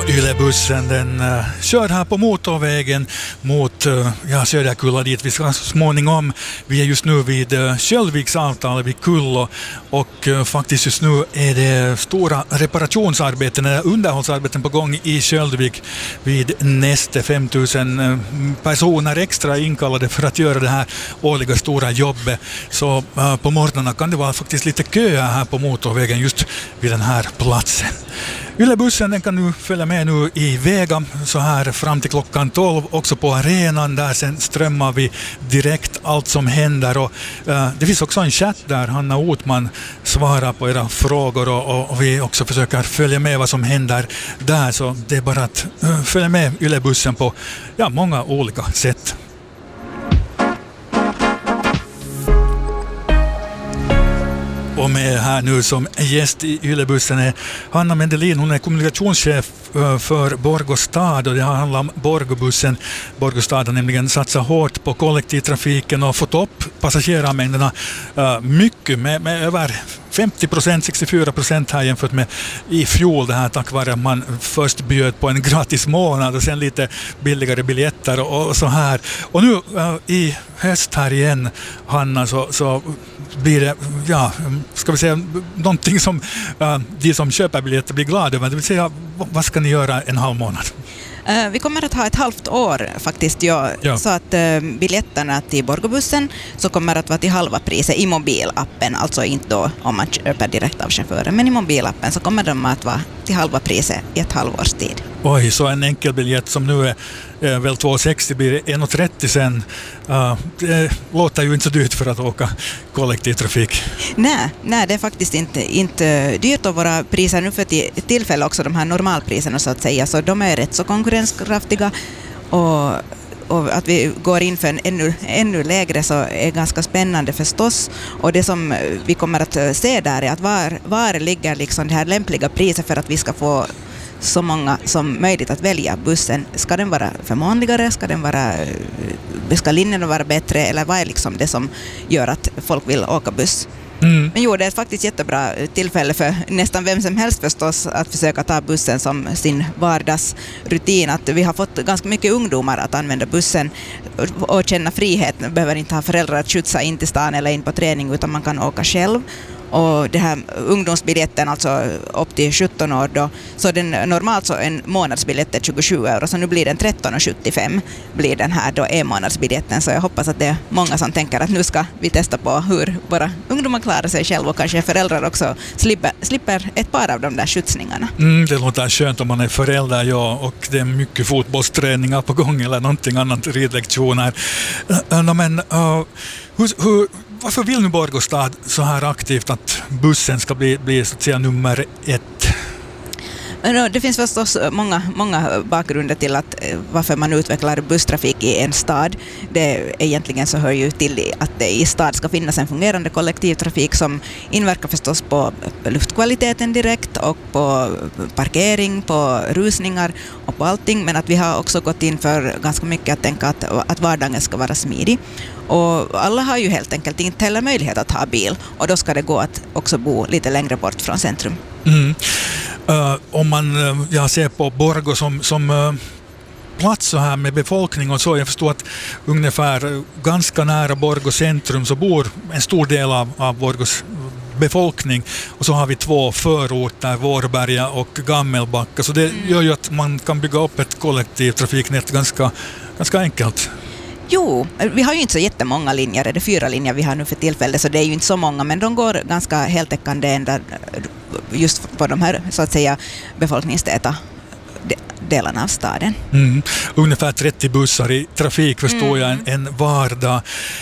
Ylebussen den kör här på motorvägen mot Söderkulla dit vi ska så småningom. Vi är just nu vid Kjellviks avtal vid Kullo och faktiskt just nu är det stora reparationsarbeten eller underhållsarbeten på gång i Kjellvik vid Neste. 5000 personer extra inkallade för att göra det här årliga stora jobbet. Så på morgnarna kan det vara faktiskt lite köer här på motorvägen just vid den här platsen. Ylebussen den kan nu följa med nu i Vega så här fram till klockan 12 också på arenan där sen strömmar vi direkt allt som händer och det finns också en chatt där Hanna Otman svarar på era frågor och vi också försöker följa med vad som händer där så det är bara att följa med Ylebussen på många olika sätt. Och med här nu som gäst i Ylebussen är Hanna Mendelin. Hon är kommunikationschef för Borgå stad och det har handlat om Borgåbussen. Borgå stad har nämligen satsat hårt på kollektivtrafiken och fått upp passagerarmängderna mycket med över 50%, 64% här jämfört med i fjol det här tack vare att man först bjöd på en gratis månad och sen lite billigare biljetter och så här. Och nu i höst här igen Hanna så blir det, ska vi säga någonting som de som köper biljetter blir glada över. Det vill säga, vad ska ni göra en halv månad? Vi kommer att ha ett halvt år faktiskt, så att biljetterna till Borgåbussen så kommer att vara till halva priset i mobilappen, alltså inte då om man köper direkt av chauffören, men i mobilappen så kommer de att vara till halva priset i ett halvårs tid. Oj, så en enkel biljett som nu är väl 2,60 blir 1,30 sen. Det låter ju inte så dyrt för att åka kollektivtrafik. Nej, det är faktiskt inte dyrt och våra priser nu för tillfälle också de här normalpriserna så att säga, så de är rätt så konkurrenskraftiga och att vi går in för en ännu lägre så är ganska spännande förstås och det som vi kommer att se där är att var ligger liksom det här lämpliga priset för att vi ska få så många som möjligt att välja bussen. Ska den vara förmånligare? Ska linjerna vara bättre? Eller vad är liksom det som gör att folk vill åka buss? Men det är faktiskt jättebra tillfälle för nästan vem som helst förstås att försöka ta bussen som sin vardagsrutin. Att vi har fått ganska mycket ungdomar att använda bussen och känna frihet. Man behöver inte ha föräldrar att skjutsa in till stan eller in på träning utan man kan åka själv. Och det här ungdomsbiljetten alltså upp till 17 år då, så den normalt så en månadsbiljett är 27 euro så nu blir den 13,75 blir den här då månadsbiljetten så jag hoppas att det är många som tänker att nu ska vi testa på hur våra ungdomar klarar sig själva och kanske föräldrar också slipper ett par av de där skjutsningarna. Det låter skönt om man är förälder och det är mycket fotbollsträningar på gång eller någonting annat, ridlektioner. Men varför vill nu Borgå stad så här aktivt att bussen ska bli så att säga nummer 1? Det finns förstås många bakgrunder till att varför man utvecklar busstrafik i en stad. Egentligen så hör ju till att det i stad ska finnas en fungerande kollektivtrafik som inverkar förstås på luftkvaliteten direkt och på parkering, på rusningar och på allting. Men att vi har också gått in för ganska mycket att tänka att vardagen ska vara smidig. Och alla har ju helt enkelt inte heller möjlighet att ha bil och då ska det gå att också bo lite längre bort från centrum. Om man ser på Borgå som plats så här med befolkning och så, jag förstår att ungefär ganska nära Borgå centrum så bor en stor del av Borgås befolkning och så har vi 2 förorter, Vårberga och Gammelbacka, så det gör ju att man kan bygga upp ett kollektivtrafiknät ganska enkelt. Jo, vi har ju inte så jättemånga linjer, det är 4 linjer vi har nu för tillfället så det är ju inte så många men de går ganska heltäckande ända just på de här så att säga befolkningstäta delarna av staden. Ungefär 30 bussar i trafik förstår jag en vardag.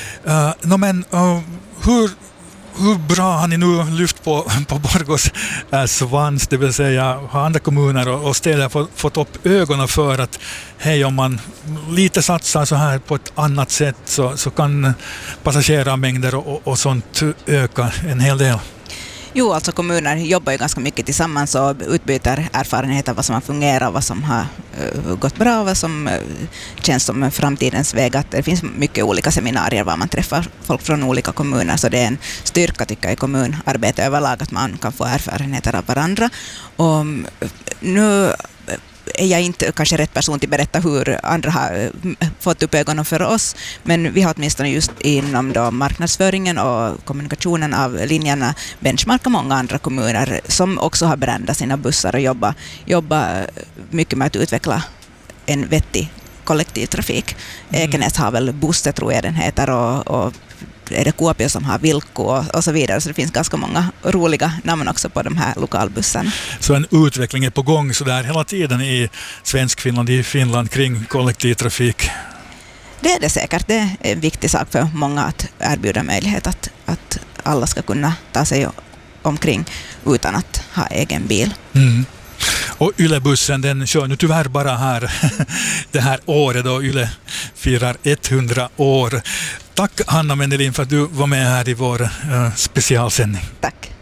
Hur bra har ni nu lyft på Borgås svans, det vill säga har andra kommuner och städer fått upp ögonen för att hej, om man lite satsar så här på ett annat sätt så kan passagerarmängder och sånt öka en hel del? Jo, alltså kommuner jobbar ju ganska mycket tillsammans och utbyter erfarenheter vad som har fungerat, vad som har gått bra och vad som känns som framtidens väg. Att det finns mycket olika seminarier var man träffar folk från olika kommuner, så det är en styrka tycker jag i kommunarbete överlag att man kan få erfarenheter av varandra. Och nu är jag inte kanske rätt person till att berätta hur andra har fått upp ögonen för oss, men vi har åtminstone just inom då marknadsföringen och kommunikationen av linjerna benchmarkat många andra kommuner som också har brandat sina bussar och jobba mycket med att utveckla en vettig kollektivtrafik. Ekenäs har väl Busse, tror jag den heter, och är det Kuopio som har Vilkku och så vidare, så det finns ganska många roliga namn också på de här lokalbussarna. Så en utveckling är på gång så där hela tiden i Svenskfinland, i Finland kring kollektivtrafik? Det är det säkert. Det är en viktig sak för många att erbjuda möjlighet att alla ska kunna ta sig omkring utan att ha egen bil. Mm. Och Yle-bussen, den kör nu tyvärr bara här det här året då Yle firar 100 år. Tack Hanna Mendelin för att du var med här i vår specialsändning. Tack.